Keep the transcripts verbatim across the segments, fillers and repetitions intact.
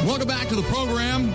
Welcome back to the program.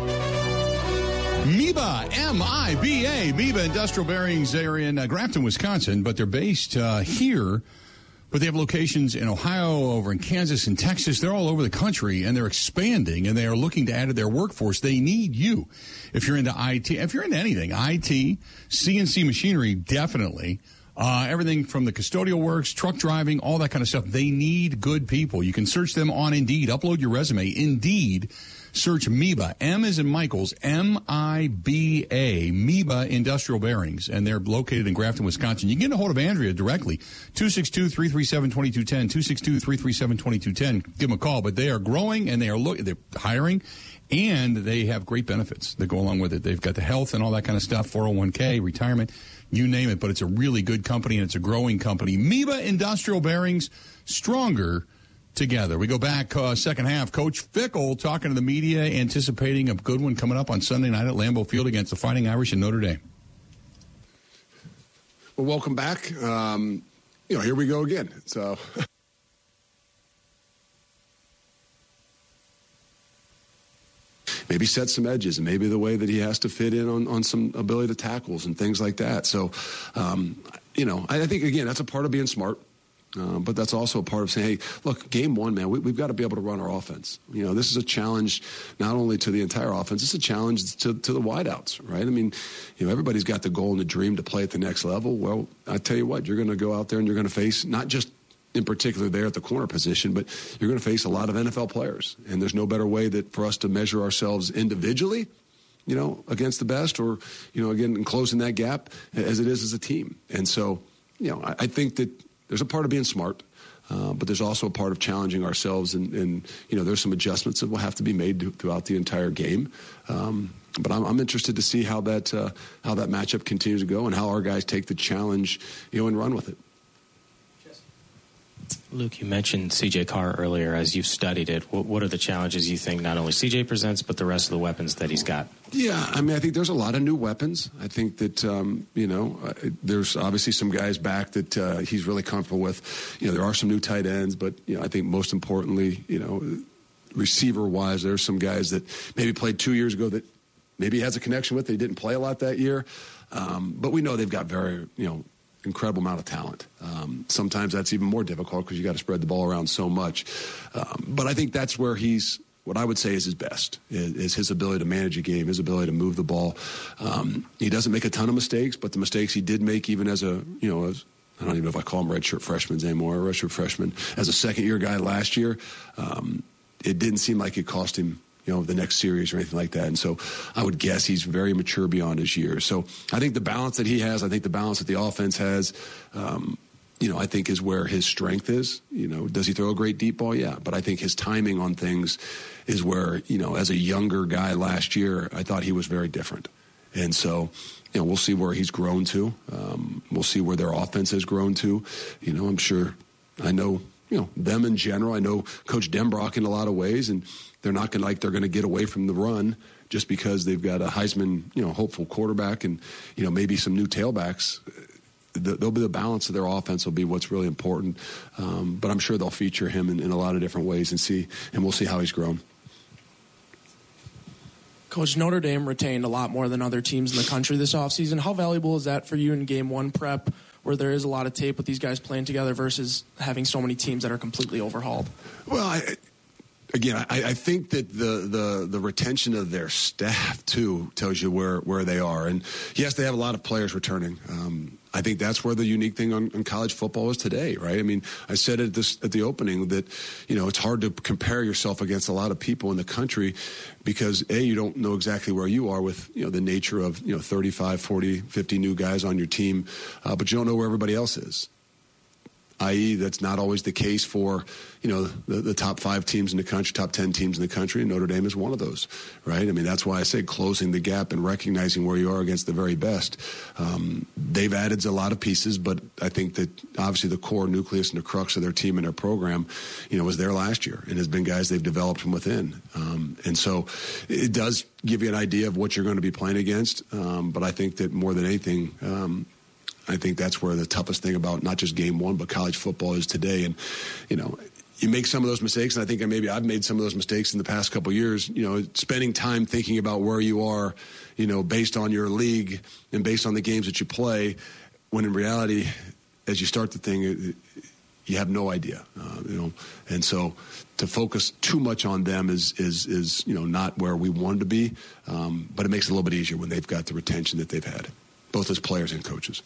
Miba, M I B A, Miba Industrial Bearings. They're in uh, Grafton, Wisconsin, but they're based uh, here. But they have locations in Ohio, over in Kansas and Texas. They're all over the country, and they're expanding, and they are looking to add to their workforce. They need you. If you're into I T, if you're into anything, I T, C N C machinery, definitely. Uh, everything from the custodial works, truck driving, all that kind of stuff. They need good people. You can search them on Indeed. Upload your resume. Indeed. Search Miba. M as in Michael's. M I B A. Miba Industrial Bearings. And they're located in Grafton, Wisconsin. You can get a hold of Andrea directly. two six two, three three seven, two two one zero. two six two, three three seven, two two one zero. Give them a call. But they are growing, and they are look, they're hiring, and they have great benefits that go along with it. They've got the health and all that kind of stuff, four oh one k, retirement. You name it, but it's a really good company, and it's a growing company. Miba Industrial Bearings, stronger together. We go back uh, second half. Coach Fickell talking to the media, anticipating a good one coming up on Sunday night at Lambeau Field against the Fighting Irish in Notre Dame. Well, welcome back. Um, you know, here we go again. So. Maybe set some edges, and maybe the way that he has to fit in on, on some ability to tackles and things like that. So, um, you know, I, I think, again, that's a part of being smart. Uh, but that's also a part of saying, hey, look, game one, man, we, we've got to be able to run our offense. You know, this is a challenge not only to the entire offense, it's a challenge to, to the wideouts, right? I mean, you know, everybody's got the goal and the dream to play at the next level. Well, I tell you what, you're going to go out there and you're going to face not just in particular there at the corner position, but you're going to face a lot of N F L players. And there's no better way that for us to measure ourselves individually, you know, against the best or, you know, again, in closing that gap as it is as a team. And so, you know, I, I think that there's a part of being smart, uh, but there's also a part of challenging ourselves. And, and, you know, there's some adjustments that will have to be made to, throughout the entire game. Um, but I'm, I'm interested to see how that, uh, how that matchup continues to go and how our guys take the challenge, you know, and run with it. Luke, you mentioned C J Carr earlier. As you've studied it, what, what are the challenges you think not only C J presents, but the rest of the weapons that he's got? Yeah, I mean, I think there's a lot of new weapons. I think that, um, you know, uh, there's obviously some guys back that uh, he's really comfortable with. You know, there are some new tight ends, but, you know, I think most importantly, you know, receiver-wise, there's some guys that maybe played two years ago that maybe he has a connection with. They didn't play a lot that year. Um, but we know they've got very, you know, incredible amount of talent. Um, sometimes that's even more difficult because you got to spread the ball around so much. Um, but I think that's where he's, what I would say is his best, is, is his ability to manage a game, his ability to move the ball. Um, he doesn't make a ton of mistakes, but the mistakes he did make even as a, you know, as, I don't even know if I call him redshirt freshmen anymore, redshirt freshman, as a second-year guy last year, um, it didn't seem like it cost him, you know, the next series or anything like that. And so I would guess he's very mature beyond his years. So I think the balance that he has, I think the balance that the offense has, um, you know, I think is where his strength is. You know, does he throw a great deep ball? Yeah. But I think his timing on things is where, you know, as a younger guy last year, I thought he was very different. And so, you know, we'll see where he's grown to. Um, we'll see where their offense has grown to. You know, I'm sure, I know, you know, them in general. I know Coach Denbrock in a lot of ways, and they're not going to like they're going to get away from the run just because they've got a Heisman, you know, hopeful quarterback and, you know, maybe some new tailbacks. They'll be the balance of their offense will be what's really important. Um, but I'm sure they'll feature him in, in a lot of different ways and see, and we'll see how he's grown. Coach, Notre Dame retained a lot more than other teams in the country this offseason. How valuable is that for you in game one prep, where there is a lot of tape with these guys playing together versus having so many teams that are completely overhauled? Well, I, again, I, I think that the, the the retention of their staff, too, tells you where, where they are. And, yes, they have a lot of players returning. Um, I think that's where the unique thing on, on college football is today, right? I mean, I said at this at the opening that, you know, it's hard to compare yourself against a lot of people in the country because, A, you don't know exactly where you are with, you know, the nature of, you know, thirty-five, forty, fifty new guys on your team, uh, but you don't know where everybody else is. that is, that's not always the case for, you know, the, the top five teams in the country, top ten teams in the country, and Notre Dame is one of those, right? I mean, that's why I say closing the gap and recognizing where you are against the very best. Um, they've added a lot of pieces, but I think that obviously the core nucleus and the crux of their team and their program, you know, was there last year and has been guys they've developed from within. Um, and so it does give you an idea of what you're going to be playing against, um, but I think that more than anything, um, I think that's where the toughest thing about not just game one, but college football is today. And, you know, you make some of those mistakes, and I think maybe I've made some of those mistakes in the past couple of years, you know, spending time thinking about where you are, you know, based on your league and based on the games that you play, when in reality, as you start the thing, you have no idea, uh, you know, and so to focus too much on them is, is, is you know, not where we wanted to be, um, but it makes it a little bit easier when they've got the retention that they've had, both as players and coaches.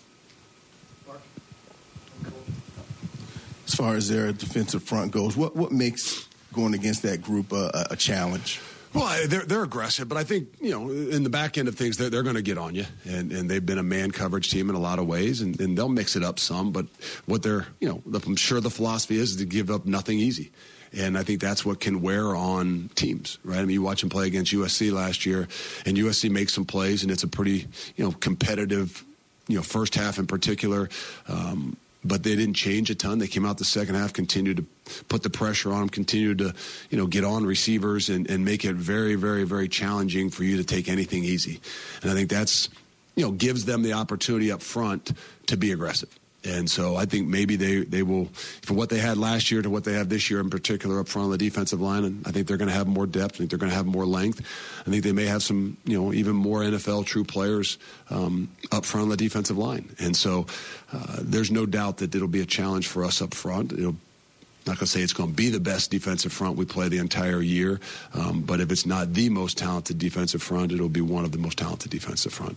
As far as their defensive front goes, what, what makes going against that group a, a challenge? Well, they're they're aggressive, but I think, you know, in the back end of things, they're, they're going to get on you, and, and they've been a man coverage team in a lot of ways, and, and they'll mix it up some. But what they're, you know, I'm sure the philosophy is to give up nothing easy, and I think that's what can wear on teams, right? I mean, you watch them play against U S C last year, and U S C makes some plays, and it's a pretty, you know, competitive, you know, first half in particular. Um, But they didn't change a ton. They came out the second half, continued to put the pressure on them, continued to, you know, get on receivers and, and make it very, very, very challenging for you to take anything easy. And I think that's, you know, gives them the opportunity up front to be aggressive. And so I think maybe they, they will, from what they had last year to what they have this year in particular up front on the defensive line, and I think they're going to have more depth. I think they're going to have more length. I think they may have some, you know, even more N F L true players um, up front on the defensive line. And so uh, there's no doubt that it'll be a challenge for us up front. It'll I'm not going to say it's going to be the best defensive front we play the entire year, um, but if it's not the most talented defensive front, it'll be one of the most talented defensive front.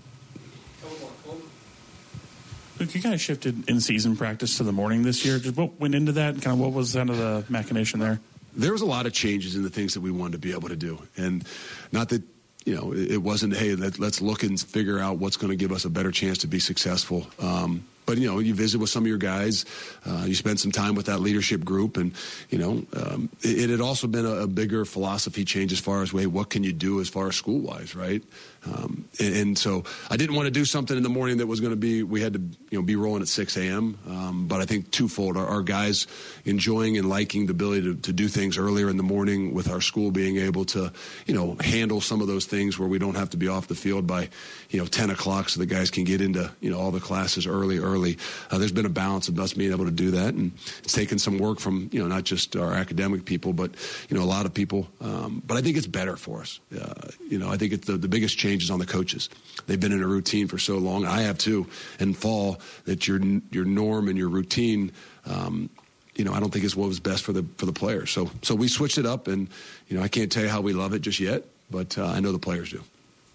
Luke, you kind of shifted in-season practice to the morning this year. Just what went into that, and kind of what was kind of the machination there? There was a lot of changes in the things that we wanted to be able to do, and not that, you know, it wasn't, hey, let, let's look and figure out what's going to give us a better chance to be successful. Um, but, you know, you visit with some of your guys, uh, you spend some time with that leadership group, and, you know, um, it, it had also been a, a bigger philosophy change as far as, hey, what can you do as far as school-wise, right? Um, and, and so I didn't want to do something in the morning that was going to be, we had to, you know, be rolling at six a.m. Um, but I think twofold, our, our guys enjoying and liking the ability to, to do things earlier in the morning, with our school being able to, you know, handle some of those things where we don't have to be off the field by, you know, ten o'clock, so the guys can get into, you know, all the classes early, early. Uh, there's been a balance of us being able to do that, and it's taken some work from, you know, not just our academic people, but, you know, a lot of people. Um, but I think it's better for us. Uh, you know, I think it's the, the biggest change is on the coaches. They've been in a routine for so long. I have too. In fall, that your your norm and your routine, um, you know, I don't think is what was best for the for the players. So so we switched it up, and, you know, I can't tell you how we love it just yet, but uh, I know the players do.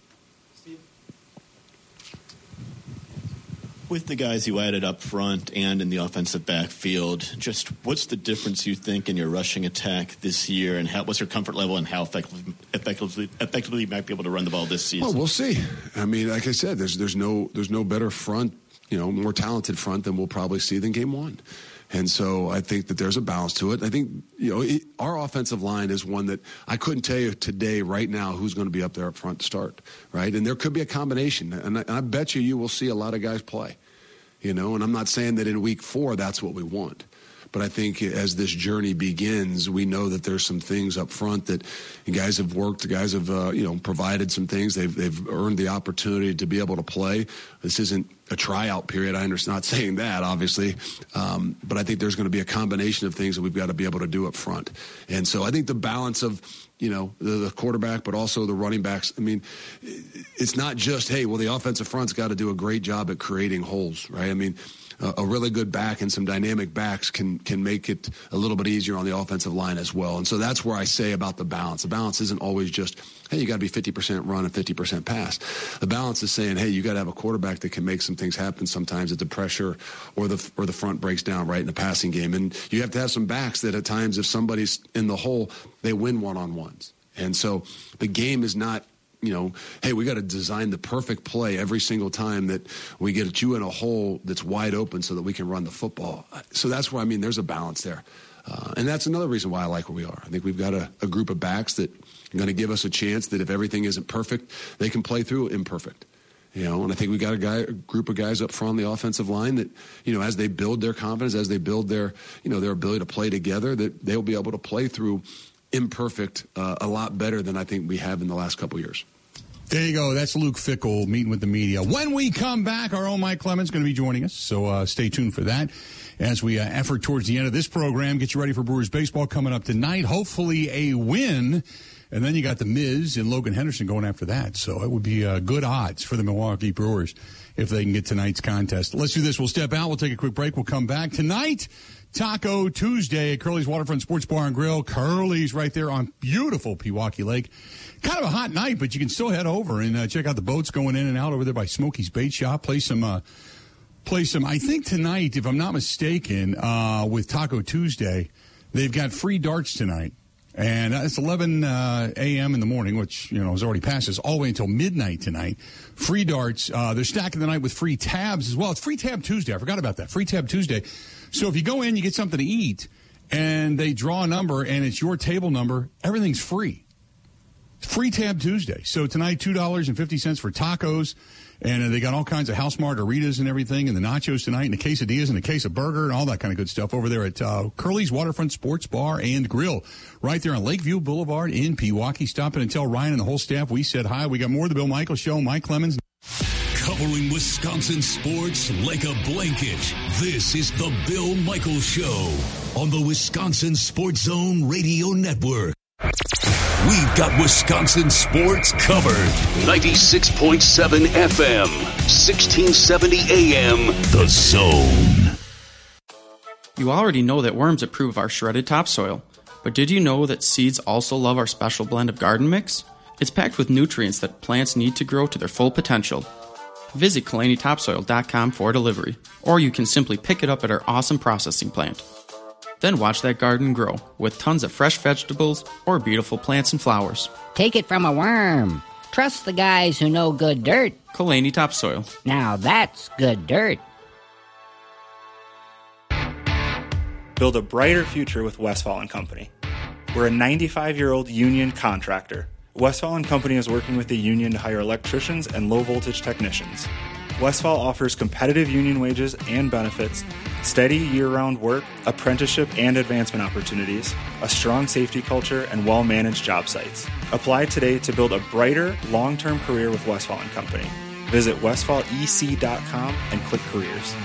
With the guys you added up front and in the offensive backfield, just what's the difference you think in your rushing attack this year, and how, what's your comfort level and how effectively, effectively, effectively you might be able to run the ball this season? Well, we'll see. I mean, like I said, there's there's no there's no better front, you know, more talented front than we'll probably see than game one. And so I think that there's a balance to it. I think, you know, it, our offensive line is one that I couldn't tell you today, right now, who's going to be up there up front to start, right? And there could be a combination. And I, and I bet you you will see a lot of guys play, you know, and I'm not saying that in week four that's what we want. But I think as this journey begins, we know that there's some things up front that guys have worked, the guys have, uh, you know, provided some things. They've they've earned the opportunity to be able to play. This isn't a tryout period. I understand, not saying that, obviously. Um, but I think there's going to be a combination of things that we've got to be able to do up front. And so I think the balance of, you know, the, the quarterback, but also the running backs. I mean, it's not just, hey, well, the offensive front's got to do a great job at creating holes, right? I mean, a really good back and some dynamic backs can can make it a little bit easier on the offensive line as well. And so that's where I say about the balance. The balance isn't always just, hey, you got to be fifty percent run and fifty percent pass. The balance is saying, hey, you got to have a quarterback that can make some things happen sometimes at the pressure or the or the front breaks down right in the passing game. And you have to have some backs that at times, if somebody's in the hole, they win one-on-ones. And so the game is not, you know, hey, we got to design the perfect play every single time that we get you in a hole that's wide open so that we can run the football. So that's where, I mean, there's a balance there. Uh, and that's another reason why I like where we are. I think we've got a, a group of backs that are going to give us a chance that if everything isn't perfect, they can play through imperfect. You know, and I think we got a guy, a group of guys up front on the offensive line that, you know, as they build their confidence, as they build their, you know, their ability to play together, that they'll be able to play through imperfect uh, a lot better than I think we have in the last couple of years. There you go. That's Luke Fickell meeting with the media. When we come back, our own Mike Clemens is going to be joining us, so uh, stay tuned for that. As we uh, effort towards the end of this program, get you ready for Brewers baseball coming up tonight. Hopefully a win. And then you got the Miz and Logan Henderson going after that. So it would be uh, good odds for the Milwaukee Brewers if they can get tonight's contest. Let's do this. We'll step out. We'll take a quick break. We'll come back. Tonight, Taco Tuesday at Curly's Waterfront Sports Bar and Grill. Curly's right there on beautiful Pewaukee Lake. Kind of a hot night, but you can still head over and uh, check out the boats going in and out over there by Smokey's Bait Shop. Play some, uh, play some. I think tonight, if I'm not mistaken, uh, with Taco Tuesday, they've got free darts tonight. And it's eleven uh, a.m. in the morning, which, you know, is already past us, all the way until midnight tonight. Free darts. Uh, they're stacking the night with free tabs as well. It's Free Tab Tuesday. I forgot about that. Free Tab Tuesday. So if you go in, you get something to eat, and they draw a number, and it's your table number, everything's free. Free Tab Tuesday. So tonight, two dollars and fifty cents for tacos. And uh, they got all kinds of house margaritas and everything, and the nachos tonight, and the quesadillas, and the queso burger, and all that kind of good stuff over there at uh, Curly's Waterfront Sports Bar and Grill, right there on Lakeview Boulevard in Pewaukee. Stop in and tell Ryan and the whole staff we said hi. We got more of the Bill Michaels Show. Mike Clemens. Covering Wisconsin sports like a blanket. This is the Bill Michaels Show on the Wisconsin Sports Zone Radio Network. We've got Wisconsin sports covered. ninety-six point seven F M, sixteen seventy A M, The Zone. You already know that worms approve our shredded topsoil. But did you know that seeds also love our special blend of garden mix? It's packed with nutrients that plants need to grow to their full potential. Visit Kalani Topsoil dot com for delivery, or you can simply pick it up at our awesome processing plant. Then watch that garden grow with tons of fresh vegetables or beautiful plants and flowers. Take it from a worm. Trust the guys who know good dirt. Kalani Topsoil. Now that's good dirt. Build a brighter future with Westfall and Company. We're a ninety-five-year-old union contractor. Westfall and Company is working with the union to hire electricians and low-voltage technicians. Westfall offers competitive union wages and benefits, steady year-round work, apprenticeship and advancement opportunities, a strong safety culture, and well-managed job sites. Apply today to build a brighter, long-term career with Westfall and Company. Visit westfall e c dot com and click careers.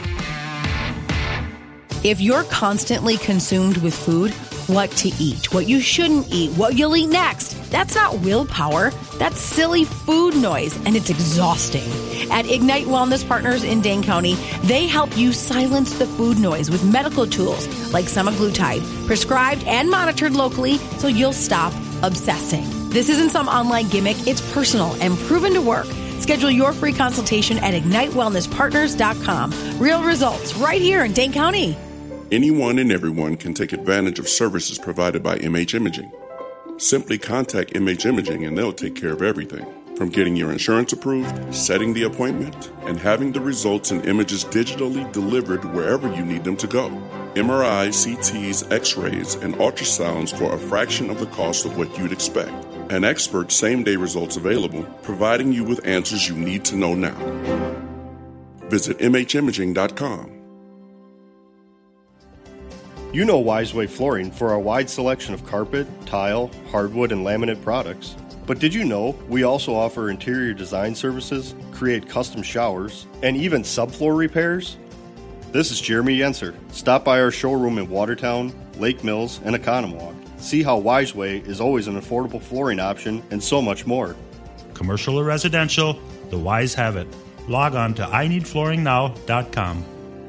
If you're constantly consumed with food, what to eat, what you shouldn't eat, what you'll eat next, that's not willpower. That's silly food noise, and it's exhausting. At Ignite Wellness Partners in Dane County, they help you silence the food noise with medical tools like semaglutide, prescribed and monitored locally so you'll stop obsessing. This isn't some online gimmick. It's personal and proven to work. Schedule your free consultation at ignite wellness partners dot com. Real results right here in Dane County. Anyone and everyone can take advantage of services provided by M H Imaging. Simply contact M H Imaging and they'll take care of everything, from getting your insurance approved, setting the appointment, and having the results and images digitally delivered wherever you need them to go. M R Is, C Ts, X-rays, and ultrasounds for a fraction of the cost of what you'd expect. An expert same-day results available, providing you with answers you need to know now. Visit m h imaging dot com. You know Wiseway Flooring for our wide selection of carpet, tile, hardwood, and laminate products. But did you know we also offer interior design services, create custom showers, and even subfloor repairs? This is Jeremy Yenser. Stop by our showroom in Watertown, Lake Mills, and Oconomowoc. See how Wiseway is always an affordable flooring option and so much more. Commercial or residential, the Wise have it. Log on to i need flooring now dot com.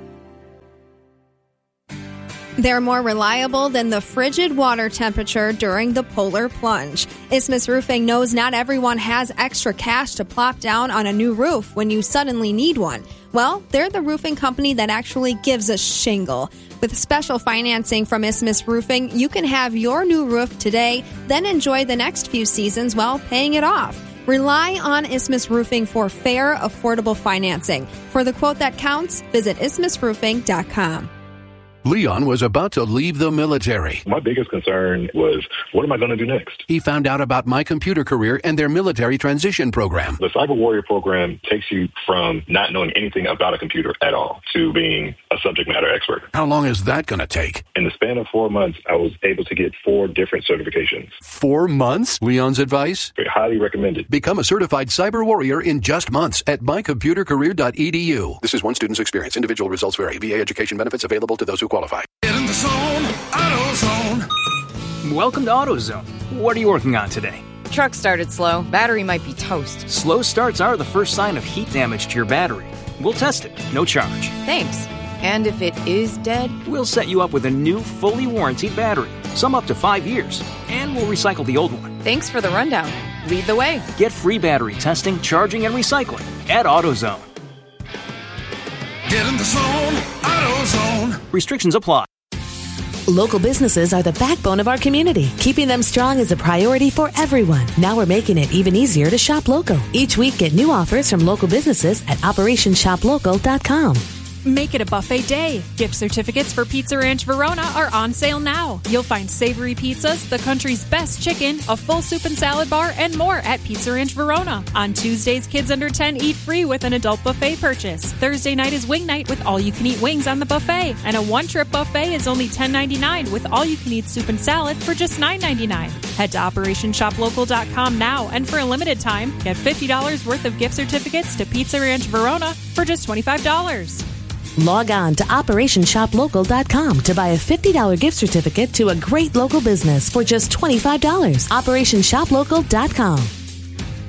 They're more reliable than the frigid water temperature during the polar plunge. Isthmus Roofing knows not everyone has extra cash to plop down on a new roof when you suddenly need one. Well, they're the roofing company that actually gives a shingle. With special financing from Isthmus Roofing, you can have your new roof today, then enjoy the next few seasons while paying it off. Rely on Isthmus Roofing for fair, affordable financing. For the quote that counts, visit isthmus roofing dot com. Leon was about to leave the military. My biggest concern was, what am I going to do next? He found out about My Computer Career and their military transition program. The Cyber Warrior program takes you from not knowing anything about a computer at all to being a subject matter expert. How long is that going to take? In the span of four months, I was able to get four different certifications. Four months? Leon's advice? Hire highly recommended. Become a certified cyber warrior in just months at my computer career dot e d u. This is one student's experience. Individual results vary. V A education benefits available to those who qualify. Get in the zone, AutoZone. Welcome to AutoZone. What are you working on today? Truck started slow. Battery might be toast. Slow starts are the first sign of heat damage to your battery. We'll test it. No charge. Thanks. And if it is dead? We'll set you up with a new, fully warranted battery. Some up to five years. And we'll recycle the old one. Thanks for the rundown. Lead the way. Get free battery testing, charging, and recycling at AutoZone. Get in the zone, AutoZone. Restrictions apply. Local businesses are the backbone of our community. Keeping them strong is a priority for everyone. Now we're making it even easier to shop local. Each week, get new offers from local businesses at operation shop local dot com. Make it a buffet day. Gift certificates for Pizza Ranch Verona are on sale now. You'll find savory pizzas, the country's best chicken, a full soup and salad bar, and more at Pizza Ranch Verona. On Tuesdays, kids under ten eat free with an adult buffet purchase. Thursday night is wing night with all-you-can-eat wings on the buffet. And a one-trip buffet is only ten ninety-nine with all-you-can-eat soup and salad for just nine ninety-nine. Head to operation shop local dot com now, and for a limited time, get fifty dollars worth of gift certificates to Pizza Ranch Verona for just twenty-five dollars. Log on to operation shop local dot com to buy a fifty dollars gift certificate to a great local business for just twenty-five dollars. operation shop local dot com.